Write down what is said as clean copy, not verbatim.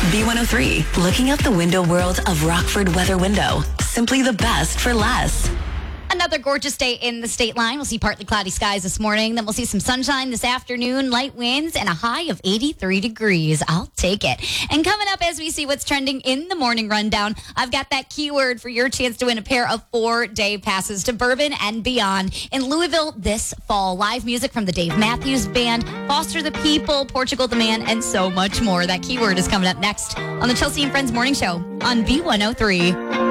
B103, looking out the window world of Rockford Weather Window. Simply the best for less. Another gorgeous day in the state line. We'll see partly cloudy skies this morning. Then we'll see some sunshine this afternoon, light winds, and a high of 83 degrees. I'll take it. And coming up as we see what's trending in the morning rundown, I've got that keyword for your chance to win a pair of 4-day passes to Bourbon and Beyond in Louisville this fall. Live music from the Dave Matthews Band, Foster the People, Portugal the Man, and so much more. That keyword is coming up next on the Chelsea and Friends Morning Show on B103.